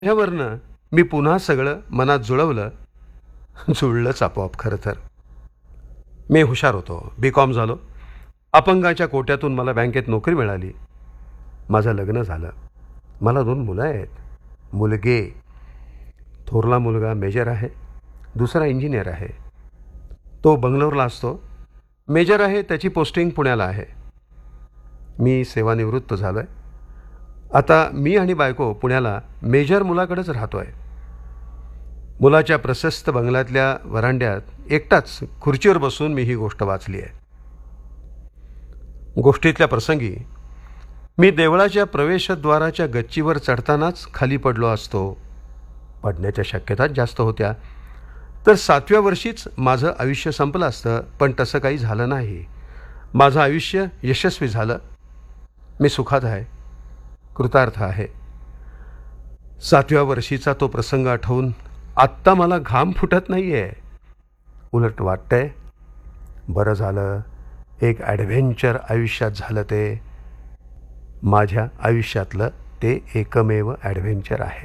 ह्यावरनं मी पुन्हा सगळं मनात जुळवलं. जुळलंच आपोआप. खरं तर मी हुशार होतो. बी.कॉम झालो. अपंगाच्या कोट्यातून मला बँकेत नोकरी मिळाली. माझं लग्न झालं. मला 2 मुलं आहेत. मुलगे. थोरला मुलगा मेजर आहे. दुसरा इंजिनियर आहे. तो बंगलोरला असतो. मेजर आहे, त्याची पोस्टिंग पुण्याला आहे. मी सेवानिवृत्त झालो आहे. आता मी आणि बायको पुण्याला मेजर मुलाकडेच राहतो आहे. मुलाच्या प्रशस्त बंगल्यातल्या वरांड्यात एकटाच खुर्चीवर बसून मी ही गोष्ट वाचली आहे. गोष्टीतल्या प्रसंगी मी देवळाच्या प्रवेशद्वाराच्या गच्चीवर चढतानाच खाली पडलो असतो. पडण्याच्या शक्यताच जास्त होत्या. तर 7व्या वर्षीच माझं आयुष्य संपलं असतं. पण तसं काही झालं नाही. माझं आयुष्य यशस्वी झालं. मी सुखात आहे. कृतार्थ आहे. 7व्या वर्षीचा तो प्रसंग आठवून आत्ता मला घाम फुटत नाही आहे. उलट वाटतंय बरं झालं एक ॲडव्हेंचर आयुष्यात झालं. ते माझ्या आयुष्यातलं ते एकमेव ॲडव्हेंचर आहे.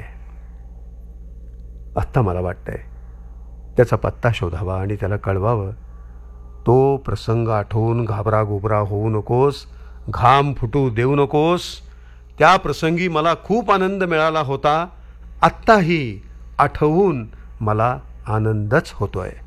आत्ता मला वाटतंय त्याचा पत्ता शोधावा आणि त्याला कळवावं. तो प्रसंग आठवून घाबरागोबरा होऊ नकोस. घाम फुटू देऊ नकोस. त्या प्रसंगी मला खूप आनंद मिळाला होता. आत्ताही आठवून मला आनंदच होतोय.